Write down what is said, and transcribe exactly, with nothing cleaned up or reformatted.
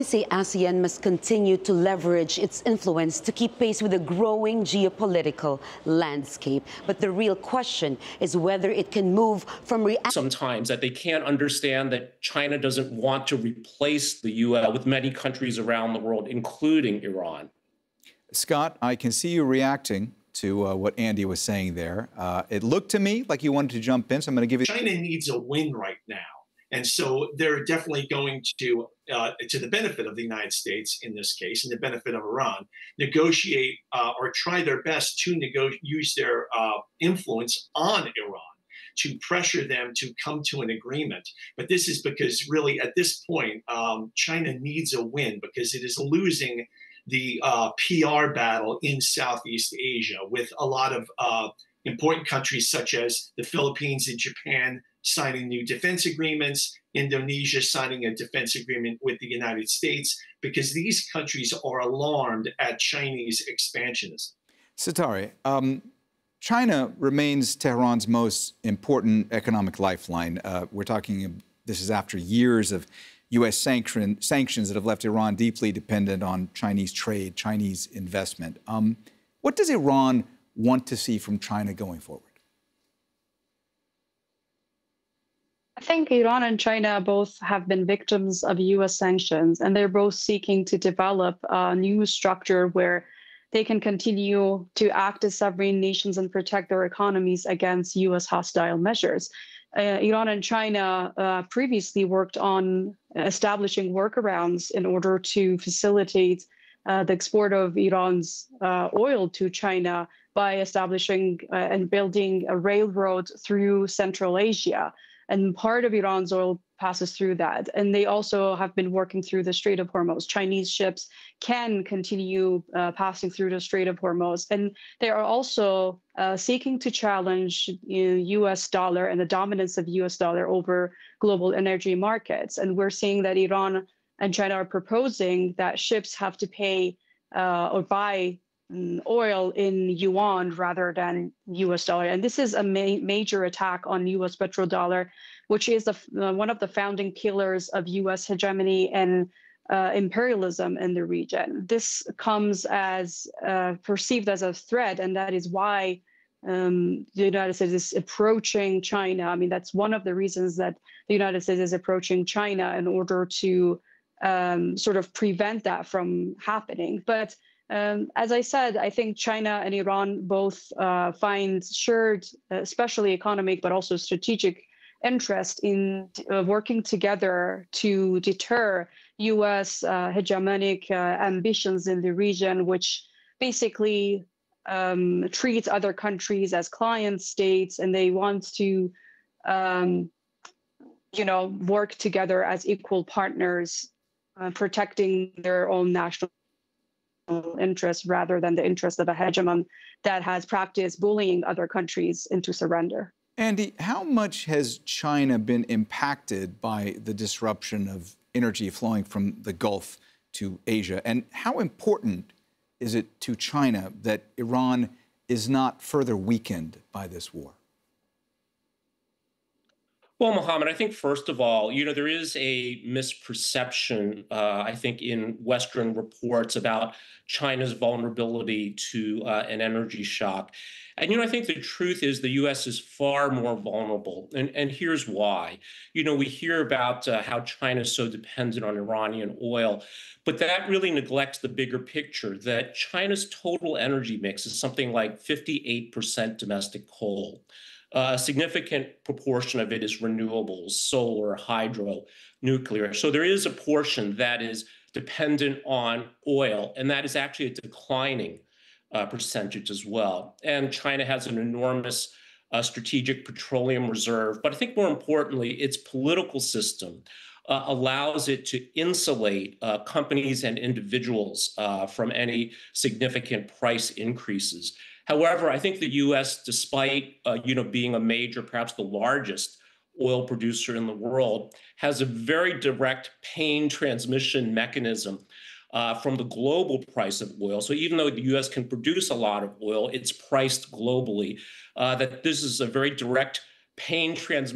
Say ASEAN must continue to leverage its influence to keep pace with the growing geopolitical landscape. But the real question is whether it can move from reaction. Sometimes that they can't understand that China doesn't want to replace the U S with many countries around the world, including Iran. Scott, I can see you reacting to uh, what Andy was saying there. Uh, it looked to me like you wanted to jump in, so I'm going to give you... China needs a win right now. And so they're definitely going to, uh, to the benefit of the United States in this case, and the benefit of Iran, negotiate uh, or try their best to nego- use their uh, influence on Iran to pressure them to come to an agreement. But this is because really at this point, um, China needs a win because it is losing the uh, P R battle in Southeast Asia with a lot of uh, important countries such as the Philippines and Japan signing new defense agreements, Indonesia signing a defense agreement with the United States, because these countries are alarmed at Chinese expansionism. Sitare, um, China remains Tehran's most important economic lifeline. Uh, we're talking, this is after years of U S sanction, sanctions that have left Iran deeply dependent on Chinese trade, Chinese investment. Um, what does Iran want to see from China going forward? I think Iran and China both have been victims of U S sanctions, and they're both seeking to develop a new structure where they can continue to act as sovereign nations and protect their economies against U S hostile measures. Uh, Iran and China uh, previously worked on establishing workarounds in order to facilitate uh, the export of Iran's uh, oil to China by establishing uh, and building a railroad through Central Asia. And part of Iran's oil passes through that. And they also have been working through the Strait of Hormuz. Chinese ships can continue uh, passing through the Strait of Hormuz. And they are also uh, seeking to challenge you know, U S dollar and the dominance of U S dollar over global energy markets. And we're seeing that Iran and China are proposing that ships have to pay uh, or buy um, oil in yuan rather than U S dollar. And this is a ma major attack on U S petrodollar, which is the, uh, one of the founding pillars of U S hegemony and uh, imperialism in the region. This comes as uh, perceived as a threat, and that is why um, the United States is approaching China. I mean, that's one of the reasons that the United States is approaching China in order to um, sort of prevent that from happening. But Um, as I said, I think China and Iran both uh, find shared, especially economic, but also strategic interest in uh, working together to deter U S uh, hegemonic uh, ambitions in the region, which basically um, treats other countries as client states, and they want to, um, you know, work together as equal partners, uh, protecting their own national interests rather than the interest of a hegemon that has practiced bullying other countries into surrender. Andy, how much has China been impacted by the disruption of energy flowing from the Gulf to Asia? And how important is it to China that Iran is not further weakened by this war? Well, Mohammed, I think first of all, you know, there is a misperception, uh, I think, in Western reports about China's vulnerability to uh, an energy shock. And, you know, I think the truth is the U S is far more vulnerable. And, and here's why. You know, we hear about uh, how China is so dependent on Iranian oil, but that really neglects the bigger picture that China's total energy mix is something like fifty-eight percent domestic coal. Uh, a significant proportion of it is renewables, solar, hydro, nuclear. So there is a portion that is dependent on oil, and that is actually a declining uh, percentage as well. And China has an enormous uh, strategic petroleum reserve. But I think more importantly, its political system uh, allows it to insulate uh, companies and individuals uh, from any significant price increases. However, I think the U S, despite uh, you know, being a major, perhaps the largest oil producer in the world, has a very direct pain transmission mechanism uh, from the global price of oil. So even though the U S can produce a lot of oil, it's priced globally. Uh, that this is a very direct pain transmission